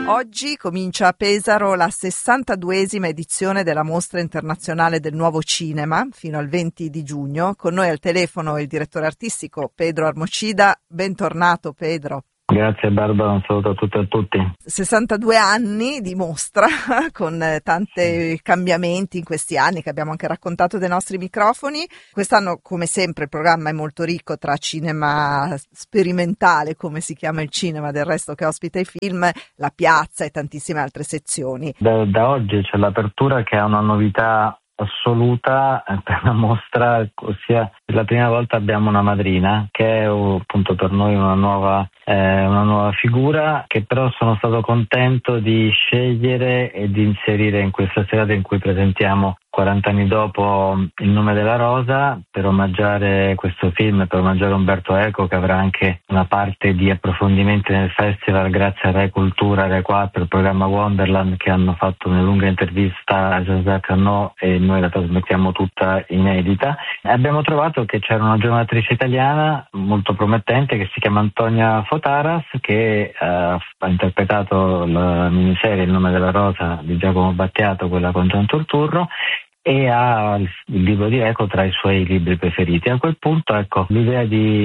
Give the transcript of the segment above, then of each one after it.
Oggi comincia a Pesaro la 62esima edizione della Mostra Internazionale del Nuovo Cinema, fino al 20 di giugno. Con noi al telefono il direttore artistico Pedro Armocida. Bentornato Pedro. Grazie Barbara, un saluto a tutte e a tutti. 62 anni di mostra con tanti cambiamenti in questi anni che abbiamo anche raccontato dai nostri microfoni. Quest'anno, come sempre, il programma è molto ricco tra cinema sperimentale, come si chiama il cinema del resto che ospita i film, la piazza e tantissime altre sezioni. Da oggi c'è l'apertura che ha una novità assoluta per la mostra, ossia per la prima volta abbiamo una madrina che è appunto per noi una nuova figura, che però sono stato contento di scegliere e di inserire in questa serata in cui presentiamo 40 anni dopo Il nome della rosa, per omaggiare questo film, per omaggiare Umberto Eco, che avrà anche una parte di approfondimenti nel festival grazie a Rai Cultura, Rai 4, il programma Wonderland, che hanno fatto una lunga intervista a Jean-Jacques Arnaud e noi la trasmettiamo tutta inedita. Abbiamo trovato che c'era una giovane italiana molto promettente che si chiama Antonia Fotaras, che ha interpretato la miniserie Il nome della rosa di Giacomo Battiato, quella con Gian Turturro, e ha il libro di Eco tra i suoi libri preferiti. A quel punto, l'idea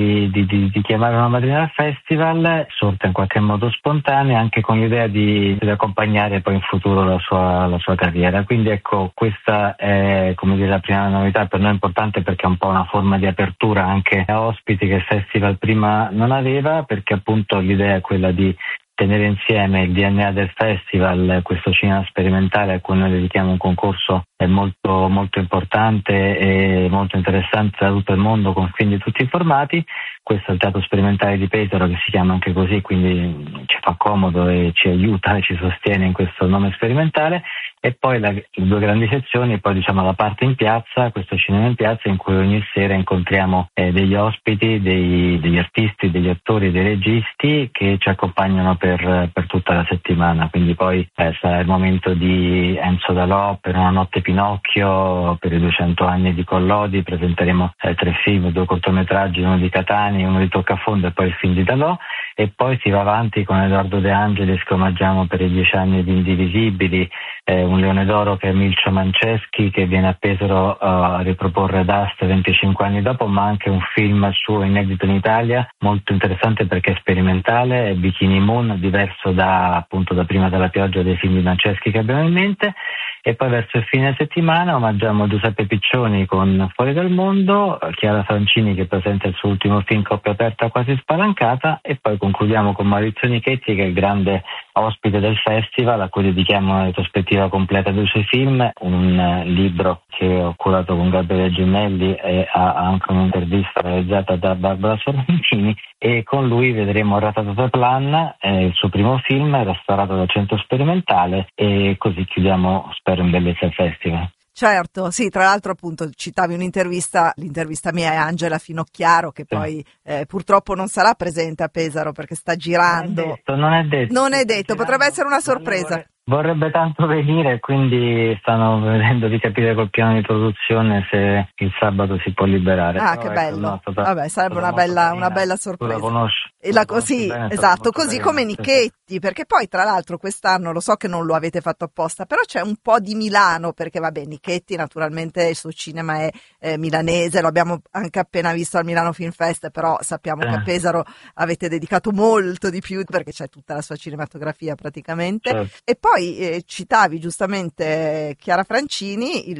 di chiamare una madrina al festival sorta in qualche modo spontanea, anche con l'idea di accompagnare poi in futuro la sua carriera. Quindi questa è la prima novità, per noi importante perché è un po' una forma di apertura anche a ospiti che il festival prima non aveva, perché appunto l'idea è quella di tenere insieme il DNA del festival, questo cinema sperimentale a cui noi dedichiamo un concorso molto, molto importante e molto interessante da tutto il mondo, con film di tutti i formati. Questo è il Teatro Sperimentale di Pesaro, che si chiama anche così, quindi ci fa comodo e ci aiuta e ci sostiene in questo nome sperimentale. E poi le due grandi sezioni, poi la parte in piazza, questo cinema in piazza in cui ogni sera incontriamo degli ospiti, degli artisti, degli attori, dei registi che ci accompagnano per tutta la settimana. Quindi poi sarà il momento di Enzo Dalò per Una notte Pinocchio, per i 200 anni di Collodi presenteremo 3 film, 2 cortometraggi, uno di Catani, uno di Toccafondo e poi il film di Dalò. E poi si va avanti con Edoardo De Angelis che omaggiamo per i 10 anni di Indivisibili, un Leone d'Oro che è Milcio Manceschi, che viene a Pesaro a riproporre Dust 25 anni dopo, ma anche un film suo inedito in Italia, molto interessante perché è sperimentale, è Bikini Moon, diverso da Prima della pioggia dei film di Manceschi che abbiamo in mente. E poi verso il fine settimana omaggiamo Giuseppe Piccioni con Fuori dal mondo, Chiara Francini che presenta il suo ultimo film Coppia aperta quasi spalancata, e poi concludiamo con Maurizio Nichetti, che è il grande ospite del festival, a cui dedichiamo una retrospettiva completa dei suoi film, un libro che ho curato con Gabriele Gemelli e ha anche un'intervista realizzata da Barbara Sorrentini, e con lui vedremo Ratatouille, il suo primo film restaurato dal Centro Sperimentale, e così chiudiamo, spero, in bellezza il festival. Certo, sì, tra l'altro appunto citavi l'intervista mia è Angela Finocchiaro, che poi purtroppo non sarà presente a Pesaro perché sta girando. Non è detto, potrebbe essere una sorpresa. Vorrebbe tanto venire, quindi stanno vedendo di capire col piano di produzione se il sabato si può liberare. Ah, che bello. Vabbè, sarebbe una bella sorpresa. Tu la conosci? Sì, esatto, così come Nichetti, perché poi tra l'altro quest'anno, lo so che non lo avete fatto apposta, però c'è un po' di Milano, perché vabbè, Nichetti naturalmente il suo cinema è milanese, lo abbiamo anche appena visto al Milano Film Fest, però sappiamo che a Pesaro avete dedicato molto di più perché c'è tutta la sua cinematografia praticamente. Certo. E poi citavi giustamente Chiara Francini,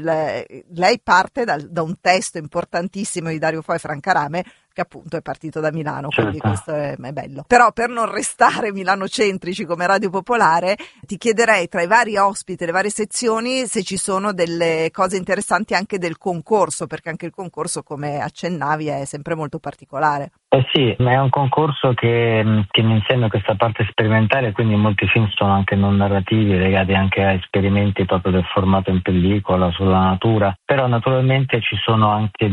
lei parte da un testo importantissimo di Dario Fo e Franca Rame, che appunto è partito da Milano, quindi questo è bello. Però per non restare milanocentrici come Radio Popolare, ti chiederei tra i vari ospiti, le varie sezioni, se ci sono delle cose interessanti anche del concorso, perché anche il concorso, come accennavi, è sempre molto particolare. Sì, ma è un concorso che insieme a questa parte sperimentale, quindi molti film sono anche non narrativi, legati anche a esperimenti proprio del formato in pellicola, sulla natura, però naturalmente ci sono anche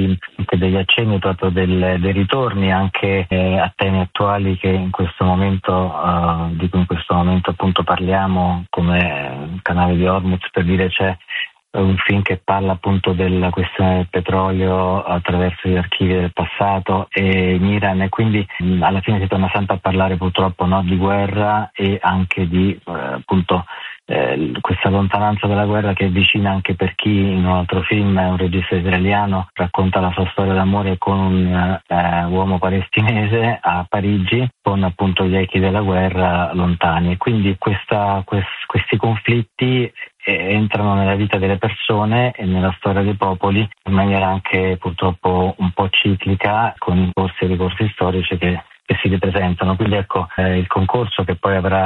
degli accenni proprio dei ritorni anche a temi attuali che in questo momento, di cui in questo momento appunto parliamo, come il canale di Hormuz, per dire. C'è un film che parla appunto della questione del petrolio attraverso gli archivi del passato e in Iran, e quindi alla fine si torna sempre a parlare purtroppo, no, di guerra e anche di appunto questa lontananza dalla guerra che è vicina anche per chi in un altro film, un regista israeliano, racconta la sua storia d'amore con un uomo palestinese a Parigi, con appunto gli echi della guerra lontani, e quindi questi conflitti entrano nella vita delle persone e nella storia dei popoli in maniera anche purtroppo un po' ciclica, con i corsi e ricorsi storici che si ripresentano. Quindi ecco, il concorso, che poi avrà